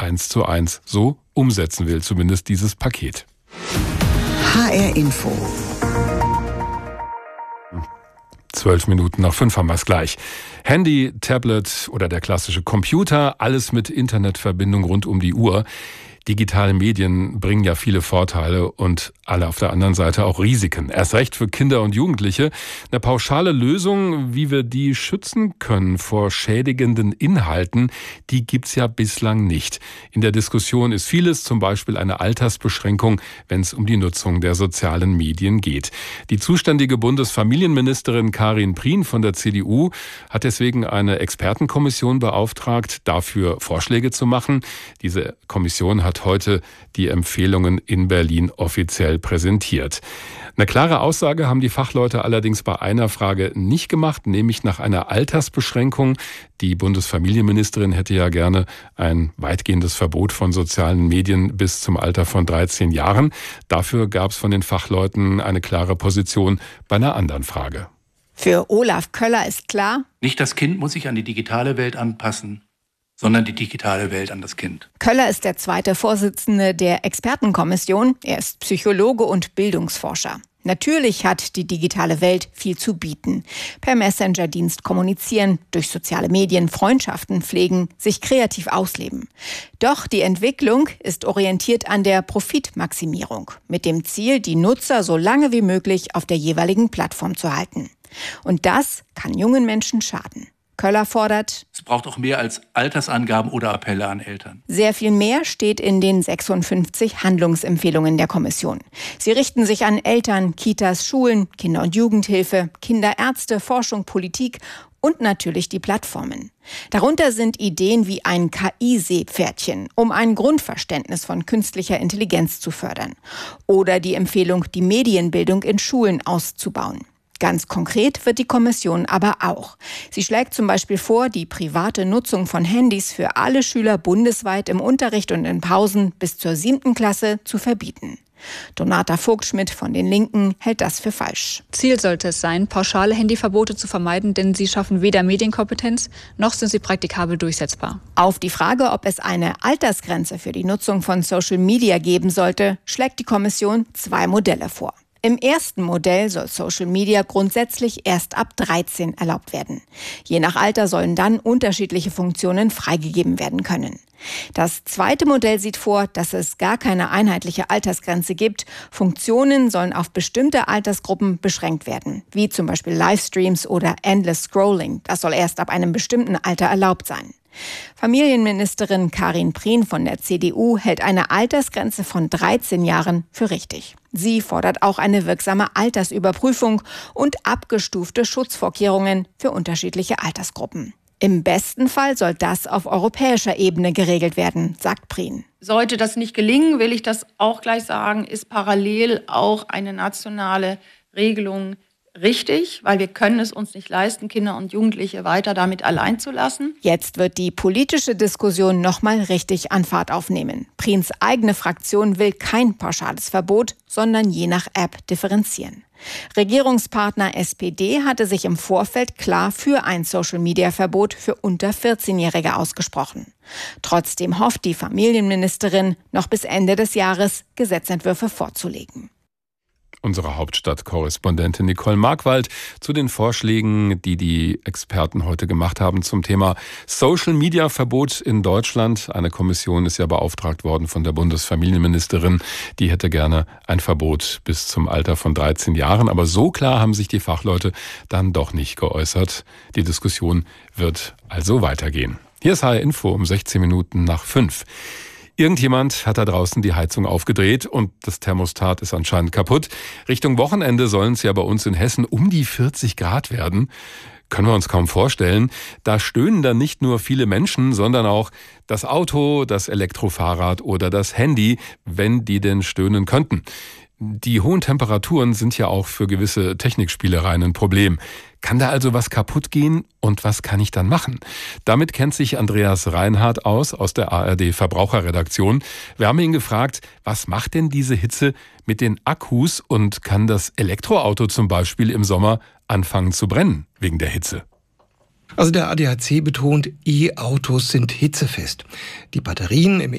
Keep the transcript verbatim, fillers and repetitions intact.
eins zu eins so umsetzen will, zumindest dieses Paket. H R Info. Zwölf Minuten nach fünf haben wir es gleich. Handy, Tablet oder der klassische Computer, alles mit Internetverbindung rund um die Uhr. Digitale Medien bringen ja viele Vorteile und alle auf der anderen Seite auch Risiken. Erst recht für Kinder und Jugendliche. Eine pauschale Lösung, wie wir die schützen können vor schädigenden Inhalten, die gibt's ja bislang nicht. In der Diskussion ist vieles, zum Beispiel eine Altersbeschränkung, wenn es um die Nutzung der sozialen Medien geht. Die zuständige Bundesfamilienministerin Karin Prien von der C D U hat deswegen eine Expertenkommission beauftragt, dafür Vorschläge zu machen. Diese Kommission hat heute die Empfehlungen in Berlin offiziell präsentiert. Eine klare Aussage haben die Fachleute allerdings bei einer Frage nicht gemacht, nämlich nach einer Altersbeschränkung. Die Bundesfamilienministerin hätte ja gerne ein weitgehendes Verbot von sozialen Medien bis zum Alter von dreizehn Jahren. Dafür gab es von den Fachleuten eine klare Position bei einer anderen Frage. Für Olaf Köller ist klar: Nicht das Kind muss sich an die digitale Welt anpassen, sondern die digitale Welt an das Kind. Köller ist der zweite Vorsitzende der Expertenkommission. Er ist Psychologe und Bildungsforscher. Natürlich hat die digitale Welt viel zu bieten. Per Messenger-Dienst kommunizieren, durch soziale Medien Freundschaften pflegen, sich kreativ ausleben. Doch die Entwicklung ist orientiert an der Profitmaximierung, mit dem Ziel, die Nutzer so lange wie möglich auf der jeweiligen Plattform zu halten. Und das kann jungen Menschen schaden. Köller fordert: Es braucht auch mehr als Altersangaben oder Appelle an Eltern. Sehr viel mehr steht in den sechsundfünfzig Handlungsempfehlungen der Kommission. Sie richten sich an Eltern, Kitas, Schulen, Kinder- und Jugendhilfe, Kinderärzte, Forschung, Politik und natürlich die Plattformen. Darunter sind Ideen wie ein K I-Seepferdchen, um ein Grundverständnis von künstlicher Intelligenz zu fördern. Oder die Empfehlung, die Medienbildung in Schulen auszubauen. Ganz konkret wird die Kommission aber auch. Sie schlägt zum Beispiel vor, die private Nutzung von Handys für alle Schüler bundesweit im Unterricht und in Pausen bis zur siebten Klasse zu verbieten. Donata Vogtschmidt von den Linken hält das für falsch. Ziel sollte es sein, pauschale Handyverbote zu vermeiden, denn sie schaffen weder Medienkompetenz, noch sind sie praktikabel durchsetzbar. Auf die Frage, ob es eine Altersgrenze für die Nutzung von Social Media geben sollte, schlägt die Kommission zwei Modelle vor. Im ersten Modell soll Social Media grundsätzlich erst ab dreizehn erlaubt werden. Je nach Alter sollen dann unterschiedliche Funktionen freigegeben werden können. Das zweite Modell sieht vor, dass es gar keine einheitliche Altersgrenze gibt. Funktionen sollen auf bestimmte Altersgruppen beschränkt werden, wie zum Beispiel Livestreams oder Endless Scrolling. Das soll erst ab einem bestimmten Alter erlaubt sein. Familienministerin Karin Prien von der C D U hält eine Altersgrenze von dreizehn Jahren für richtig. Sie fordert auch eine wirksame Altersüberprüfung und abgestufte Schutzvorkehrungen für unterschiedliche Altersgruppen. Im besten Fall soll das auf europäischer Ebene geregelt werden, sagt Prien. Sollte das nicht gelingen, will ich das auch gleich sagen, ist parallel auch eine nationale Regelung richtig, weil wir können es uns nicht leisten, Kinder und Jugendliche weiter damit allein zu lassen. Jetzt wird die politische Diskussion nochmal richtig an Fahrt aufnehmen. Priens eigene Fraktion will kein pauschales Verbot, sondern je nach App differenzieren. Regierungspartner S P D hatte sich im Vorfeld klar für ein Social-Media-Verbot für unter vierzehnjährige ausgesprochen. Trotzdem hofft die Familienministerin, noch bis Ende des Jahres Gesetzentwürfe vorzulegen. Unsere Hauptstadtkorrespondentin Nicole Markwald zu den Vorschlägen, die die Experten heute gemacht haben zum Thema Social-Media-Verbot in Deutschland. Eine Kommission ist ja beauftragt worden von der Bundesfamilienministerin. Die hätte gerne ein Verbot bis zum Alter von dreizehn Jahren. Aber so klar haben sich die Fachleute dann doch nicht geäußert. Die Diskussion wird also weitergehen. Hier ist H R Info um sechzehn Minuten nach fünf. Irgendjemand hat da draußen die Heizung aufgedreht und das Thermostat ist anscheinend kaputt. Richtung Wochenende sollen es ja bei uns in Hessen um die vierzig Grad werden. Können wir uns kaum vorstellen. Da stöhnen dann nicht nur viele Menschen, sondern auch das Auto, das Elektrofahrrad oder das Handy, wenn die denn stöhnen könnten. Die hohen Temperaturen sind ja auch für gewisse Technikspielereien ein Problem. Kann da also was kaputt gehen und was kann ich dann machen? Damit kennt sich Andreas Reinhardt aus, aus der A R D Verbraucherredaktion. Wir haben ihn gefragt, was macht denn diese Hitze mit den Akkus und kann das Elektroauto zum Beispiel im Sommer anfangen zu brennen wegen der Hitze? Also der A D A C betont, E-Autos sind hitzefest. Die Batterien im